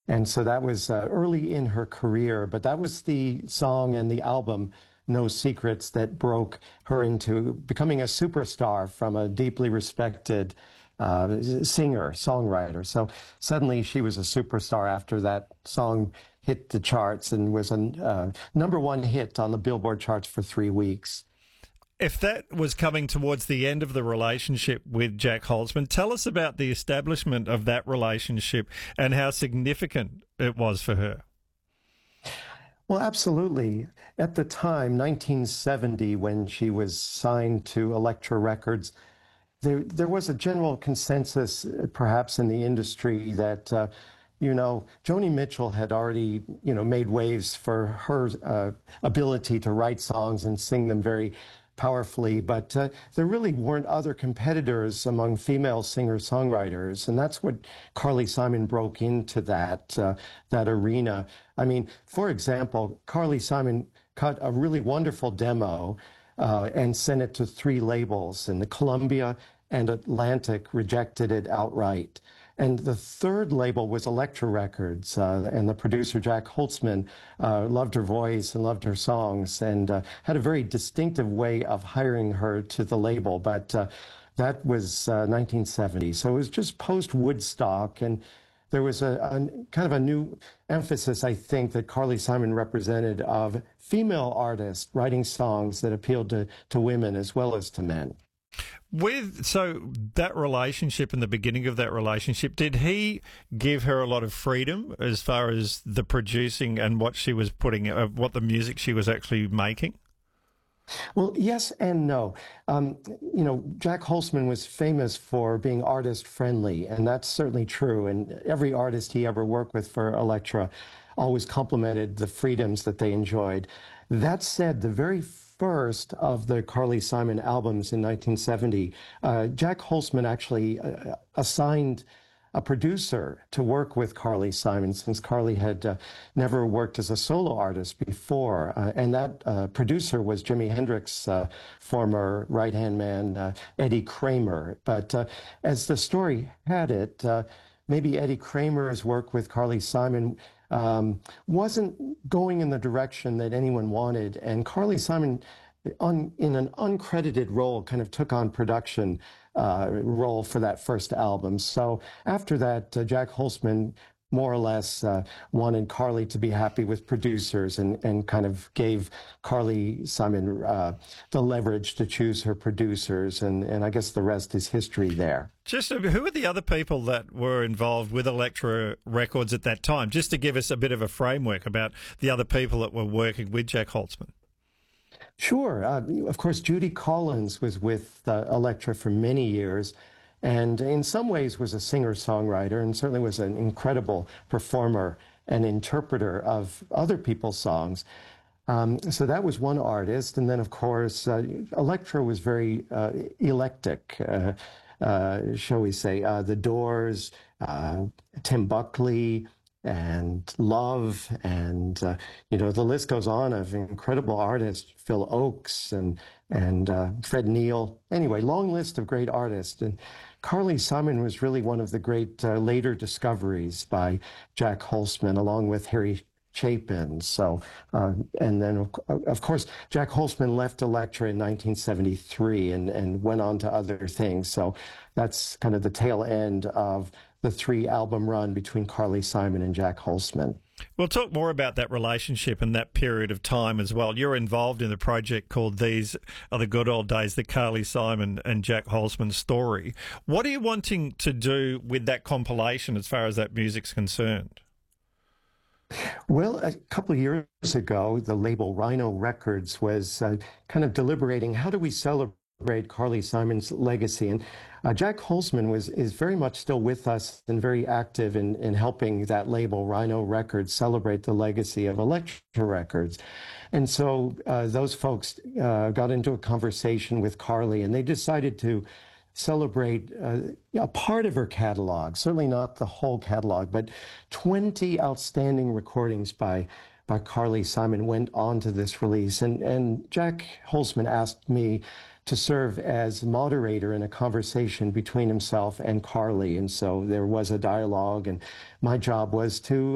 And so that was early in her career, but that was the song and the album, No Secrets, that broke her into becoming a superstar from a deeply respected singer, songwriter. So suddenly she was a superstar after that song hit the charts and was a #1 hit on the Billboard charts for 3 weeks. If that was coming towards the end of the relationship with Jac Holzman, tell us about the establishment of that relationship and how significant it was for her. Well, absolutely. At the time, 1970, when she was signed to Elektra Records, there was a general consensus, perhaps in the industry, that Joni Mitchell had already, made waves for her ability to write songs and sing them very powerfully, but there really weren't other competitors among female singer-songwriters, and that's what Carly Simon broke into that arena. I mean, for example, Carly Simon cut a really wonderful demo and sent it to 3 labels, and the Columbia and Atlantic rejected it outright. And the 3rd label was Elektra Records, and the producer, Jac Holzman, loved her voice and loved her songs and had a very distinctive way of hiring her to the label. But that was 1970. So it was just post-Woodstock, and there was a kind of a new emphasis, I think, that Carly Simon represented of female artists writing songs that appealed to women as well as to men. So that relationship and the beginning of that relationship, did he give her a lot of freedom as far as the producing and what she was putting, what the music she was actually making? Well, yes and no. Jac Holzman was famous for being artist friendly, and that's certainly true. And every artist he ever worked with for Elektra always complimented the freedoms that they enjoyed. That said, the very first of the Carly Simon albums in 1970, Jac Holzman actually assigned a producer to work with Carly Simon, since Carly had never worked as a solo artist before. And that producer was Jimi Hendrix's former right-hand man, Eddie Kramer. But as the story had it, maybe Eddie Kramer's work with Carly Simon wasn't going in the direction that anyone wanted, and Carly Simon, in an uncredited role, kind of took on production role for that first album. So after that, Jac Holzman more or less wanted Carly to be happy with producers and kind of gave Carly Simon the leverage to choose her producers, and I guess the rest is history there. Just who are the other people that were involved with Elektra Records at that time, just to give us a bit of a framework about the other people that were working with Jac Holzman? Sure. Of course, Judy Collins was with Elektra for many years, and in some ways was a singer-songwriter, and certainly was an incredible performer and interpreter of other people's songs. So that was one artist. And then, of course, Elektra was very eclectic, shall we say. The Doors, Tim Buckley, and Love, and the list goes on of incredible artists, Phil Ochs and Fred Neil. Anyway, long list of great artists. And Carly Simon was really one of the great later discoveries by Jac Holzman, along with Harry Chapin. So, and then of course, Jac Holzman left Elektra in 1973 and went on to other things. So that's kind of the tail end of the 3-album run between Carly Simon and Jac Holzman. We'll talk more about that relationship and that period of time as well. You're involved in a project called These Are the Good Old Days, the Carly Simon and Jac Holzman story. What are you wanting to do with that compilation as far as that music's concerned? Well, a couple of years ago, the label Rhino Records was kind of deliberating, how do we celebrate Carly Simon's legacy? And Jac Holzman is very much still with us and very active in helping that label, Rhino Records, celebrate the legacy of Elektra Records. And so those folks got into a conversation with Carly, and they decided to celebrate a part of her catalog, certainly not the whole catalog, but 20 outstanding recordings by Carly Simon went on to this release. And Jac Holzman asked me to serve as moderator in a conversation between himself and Carly. And so there was a dialogue, and my job was to